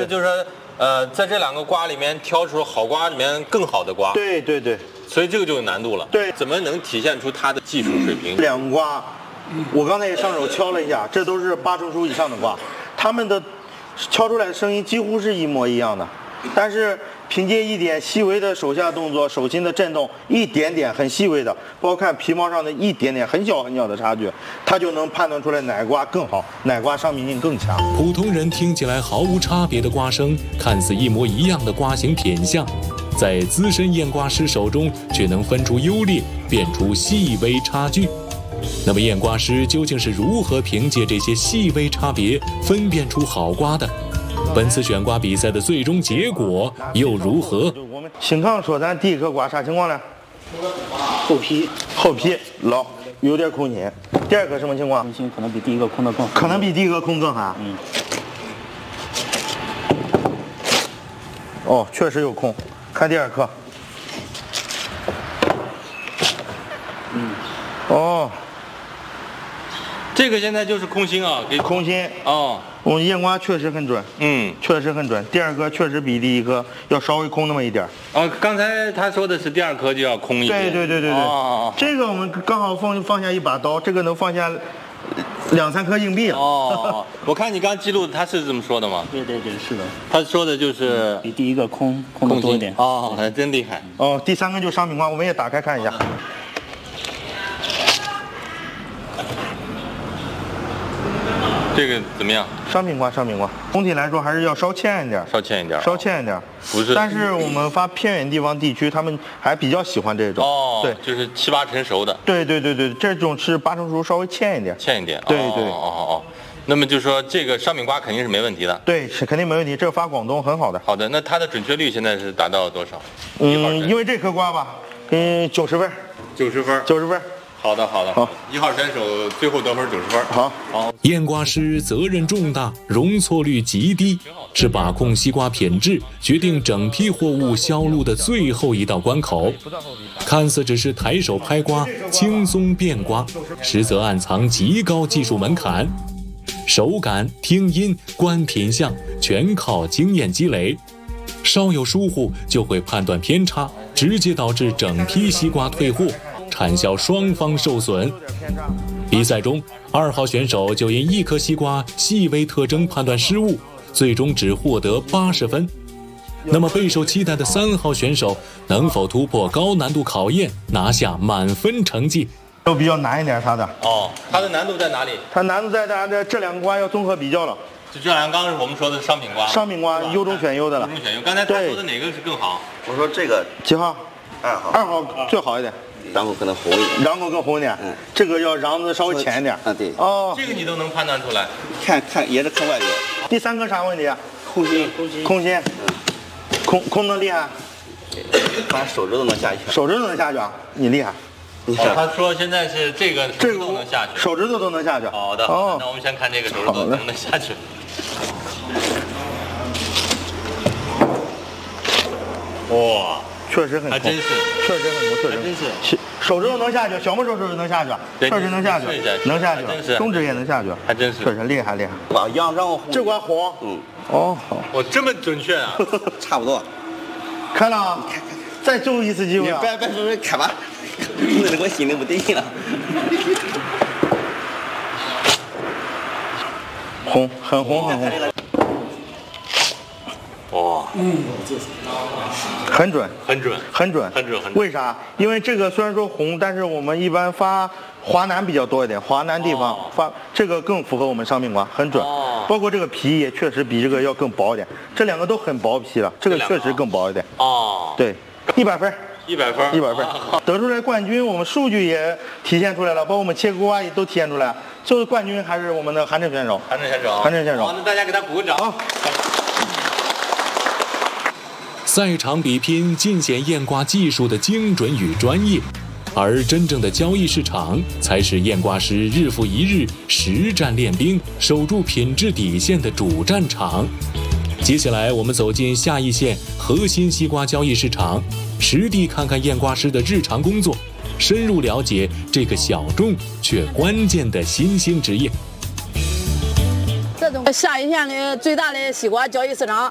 是就是说，在这两个瓜里面挑出好瓜里面更好的瓜。 对对对， 所以这个就有难度了。 对， 怎么能体现出它的技术水平？ 两个瓜，我刚才也上手敲了一下，这都是8成熟以上的瓜，它们的敲出来的声音几乎是一模一样的，但是凭借一点细微的手下动作、手心的震动，一点点很细微的，包括看皮毛上的一点点很小很小的差距，它就能判断出来哪瓜更好，哪瓜上敏性更强。 普通人听起来毫无差别的瓜声，看似一模一样的瓜形品相，在资深验瓜师手中却能分出优劣，辨出细微差距。那么验瓜师究竟是如何凭借这些细微差别分辨出好瓜的？本次选瓜比赛的最终结果又如何？ 邢康说咱第一颗瓜啥情况呢？ 后批老，有点空心。第二颗什么情况？ 空心可能比第一个空的更好， 可能比第一个空更好。哦，确实有空。看第二颗。哦， 这个现在就是空心啊，给空心。 哦， 我们验瓜确实很准。确实很准。第二颗确实比第一颗要稍微空那么一点。 哦，刚才他说的是第二颗就要空一点。 对。哦，这个我们刚好放下一把刀，这个能放下2、3颗硬币了。 哦，我看你刚记录他是这么说的吗？ 对，是的。 他说的就是比第一个空的多一点。 哦，还真厉害。 哦，第3个就是商品瓜，我们也打开看一下。 这个怎么样？ 商品瓜，总体来说还是要稍欠一点。 不是。 但是我们发偏远地方地区，他们还比较喜欢这种。 哦， 对， 就是7、8成熟的。 对，这种是8成熟，稍微欠一点。对。 哦。那么就是说，这个商品瓜肯定是没问题的。 对，是肯定没问题。这个发广东很好的。 好的，那它的准确率现在是达到多少？ 因为这颗瓜吧，90分。90分。好的。好，1号选手最后得分90分。 好。 验瓜师责任重大，容错率极低，是把控西瓜品质、决定整批货物销路的最后一道关口。看似只是抬手拍瓜、轻松变瓜，实则暗藏极高技术门槛。手感、听音、观品相，全靠经验积累。稍有疏忽，就会判断偏差，直接导致整批西瓜退货，产销双方受损。比赛中，2号选手就因1颗西瓜细微特征判断失误，最终只获得80分。那么备受期待的3号选手能否突破高难度考验，拿下满分成绩？ 都比较难一点，它的。 哦，它的难度在哪里？ 它难度在这2个瓜要综合比较了。 就这2个刚是我们说的商品瓜。 商品瓜优中选优的了。 优中选优。刚才他说的哪个是更好？ 我说这个几号 ？2号。 2号最好一点。 瓤口可能红一点。 瓤口更红一点。这个要瓤子稍微浅一点。 对。 哦。 这个你都能判断出来。 看也是看外表。 第3颗啥问题啊？ 空心。 空能厉害？ 反正手指都能下去。 手指都能下去啊？你厉害。 他说现在是这个手指都能下去， 手指头都能下去。 好的，那我们先看这个手指头能不能下去。哇， 确实很空， 还真是， 确实很空， 真是。 手指头能下去，小拇手指头能下去，确实能下去，能下去，中指也能下去， 还真是， 确实厉害。 把瓤红， 这瓜红。哦，好。 我这么准确啊？ 差不多。 看了啊，再最后一次机会。 别看吧。弄得我心里不对劲了。 红，很红。 哇， 很准。为啥？因为这个虽然说红，但是我们一般发华南比较多一点，华南地方发这个更符合我们商品瓜，很准。包括这个皮也确实比这个要更薄一点，这2个都很薄皮了，这个确实更薄一点。对，100分。100分，得出来冠军，我们数据也体现出来了，包括我们切割瓜也都体现出来，最后冠军还是我们的韩正选手。 好，那大家给他鼓个掌。好。 赛场比拼尽显验瓜技术的精准与专业，而真正的交易市场才是验瓜师日复一日实战练兵、守住品质底线的主战场。接下来我们走进下一线核心西瓜交易市场，实地看看验瓜师的日常工作，深入了解这个小众却关键的新兴职业。 这种下一线的最大的西瓜交易市场